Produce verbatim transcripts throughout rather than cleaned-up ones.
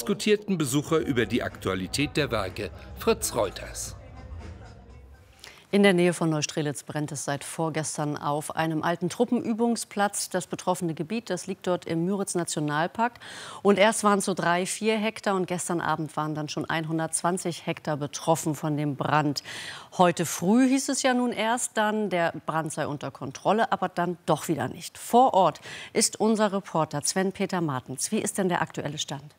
diskutierten Besucher über die Aktualität der Werke. Fritz Reuters. In der Nähe von Neustrelitz brennt es seit vorgestern auf einem alten Truppenübungsplatz. Das betroffene Gebiet, das liegt dort im Müritz-Nationalpark. Und erst waren es so drei, vier Hektar und gestern Abend waren dann schon hundertzwanzig Hektar betroffen von dem Brand. Heute früh hieß es ja nun erst dann, der Brand sei unter Kontrolle, aber dann doch wieder nicht. Vor Ort ist unser Reporter Sven-Peter Martens. Wie ist denn der aktuelle Stand?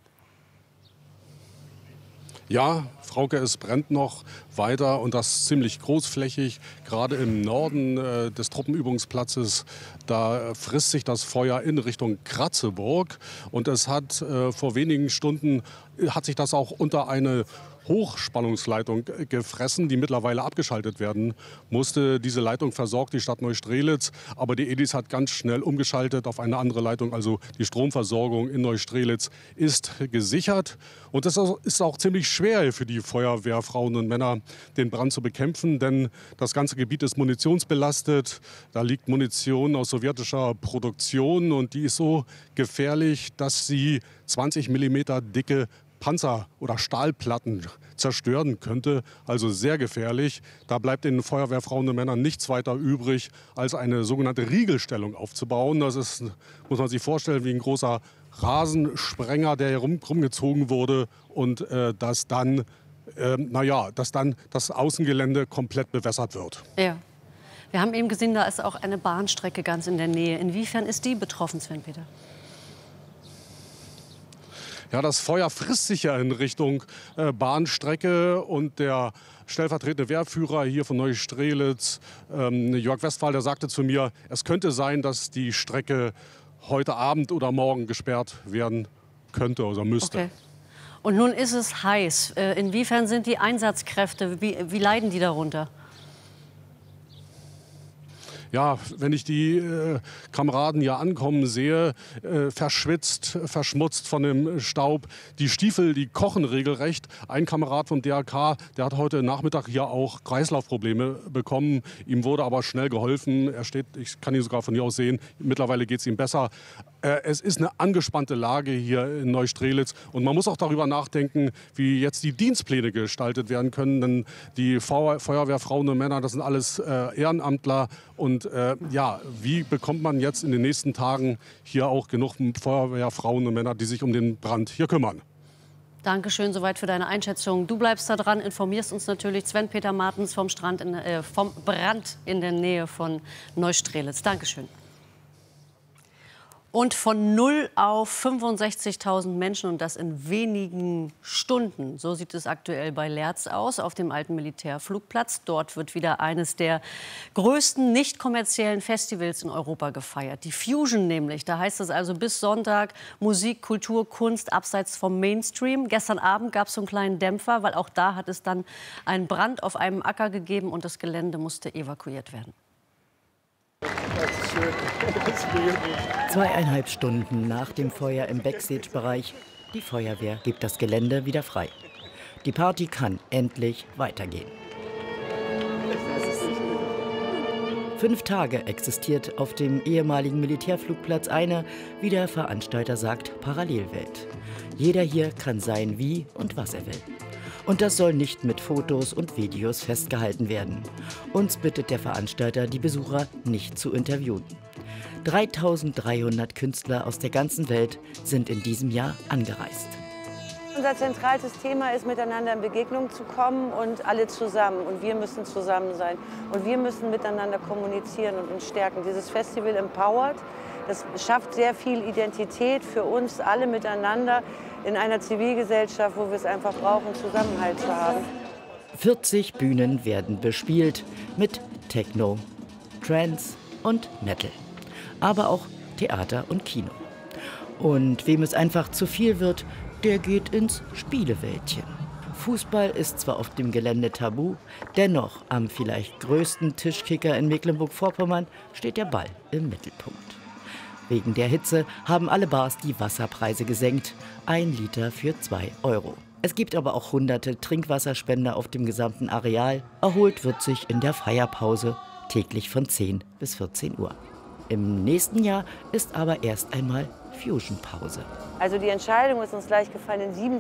Ja, Frauke, es brennt noch weiter und das ziemlich großflächig. Gerade im Norden äh, des Truppenübungsplatzes, da frisst sich das Feuer in Richtung Kratzeburg. Und es hat äh, vor wenigen Stunden, hat sich das auch unter eine Hochspannungsleitung gefressen, die mittlerweile abgeschaltet werden musste. Diese Leitung versorgt die Stadt Neustrelitz, aber die E D I S hat ganz schnell umgeschaltet auf eine andere Leitung. Also die Stromversorgung in Neustrelitz ist gesichert. Und es ist auch ziemlich schwer für die Feuerwehrfrauen und Männer, den Brand zu bekämpfen, denn das ganze Gebiet ist munitionsbelastet. Da liegt Munition aus sowjetischer Produktion und die ist so gefährlich, dass sie zwanzig Millimeter dicke Panzer- oder Stahlplatten zerstören könnte. Also sehr gefährlich. Da bleibt den Feuerwehrfrauen und Männern nichts weiter übrig, als eine sogenannte Riegelstellung aufzubauen. Das ist, muss man sich vorstellen, wie ein großer Rasensprenger, der herum, rumgezogen wurde und äh, dass dann, äh, naja, dass dann das Außengelände komplett bewässert wird. Ja. Wir haben eben gesehen, da ist auch eine Bahnstrecke ganz in der Nähe. Inwiefern ist die betroffen, Sven-Peter? Ja, das Feuer frisst sich ja in Richtung äh, Bahnstrecke und der stellvertretende Wehrführer hier von Neustrelitz, ähm, Jörg Westphal, der sagte zu mir, es könnte sein, dass die Strecke heute Abend oder morgen gesperrt werden könnte oder müsste. Okay. Und nun ist es heiß. Äh, inwiefern sind die Einsatzkräfte, wie, wie leiden die darunter? Ja, wenn ich die äh, Kameraden hier ankommen sehe, äh, verschwitzt, verschmutzt von dem Staub. Die Stiefel, die kochen regelrecht. Ein Kamerad vom D R K, der hat heute Nachmittag hier auch Kreislaufprobleme bekommen. Ihm wurde aber schnell geholfen. Er steht, ich kann ihn sogar von hier aus sehen. Mittlerweile geht es ihm besser. Äh, es ist eine angespannte Lage hier in Neustrelitz. Und man muss auch darüber nachdenken, wie jetzt die Dienstpläne gestaltet werden können. Denn die Feuerwehrfrauen und Männer, das sind alles äh, Ehrenamtler. Und äh, ja, wie bekommt man jetzt in den nächsten Tagen hier auch genug Feuerwehrfrauen und Männer, die sich um den Brand hier kümmern? Dankeschön soweit für deine Einschätzung. Du bleibst da dran, informierst uns natürlich. Sven-Peter Martens vom, Strand in, äh, vom Brand in der Nähe von Neustrelitz. Dankeschön. Und von null auf fünfundsechzigtausend Menschen und das in wenigen Stunden. So sieht es aktuell bei Lerz aus, auf dem alten Militärflugplatz. Dort wird wieder eines der größten nicht kommerziellen Festivals in Europa gefeiert. Die Fusion nämlich. Da heißt es also bis Sonntag Musik, Kultur, Kunst abseits vom Mainstream. Gestern Abend gab es so einen kleinen Dämpfer, weil auch da hat es dann einen Brand auf einem Acker gegeben und das Gelände musste evakuiert werden. Zweieinhalb Stunden nach dem Feuer im Backstage-Bereich. Die Feuerwehr gibt das Gelände wieder frei. Die Party kann endlich weitergehen. Fünf Tage existiert auf dem ehemaligen Militärflugplatz eine, wie der Veranstalter sagt, Parallelwelt. Jeder hier kann sein, wie und was er will. Und das soll nicht mit Fotos und Videos festgehalten werden. Uns bittet der Veranstalter, die Besucher nicht zu interviewen. dreitausenddreihundert Künstler aus der ganzen Welt sind in diesem Jahr angereist. Unser zentrales Thema ist, miteinander in Begegnung zu kommen und alle zusammen. Und wir müssen zusammen sein. Und wir müssen miteinander kommunizieren und uns stärken. Dieses Festival empowert. Das schafft sehr viel Identität für uns alle miteinander in einer Zivilgesellschaft, wo wir es einfach brauchen, Zusammenhalt zu haben. vierzig Bühnen werden bespielt mit Techno, Trance und Metal. Aber auch Theater und Kino. Und wem es einfach zu viel wird, der geht ins Spielewäldchen. Fußball ist zwar auf dem Gelände tabu, dennoch am vielleicht größten Tischkicker in Mecklenburg-Vorpommern steht der Ball im Mittelpunkt. Wegen der Hitze haben alle Bars die Wasserpreise gesenkt. Ein Liter für zwei Euro. Es gibt aber auch hunderte Trinkwasserspender auf dem gesamten Areal. Erholt wird sich in der Feierpause, täglich von zehn bis vierzehn Uhr. Im nächsten Jahr ist aber erst einmal Fusion-Pause. Also die Entscheidung ist uns leicht gefallen, in sieben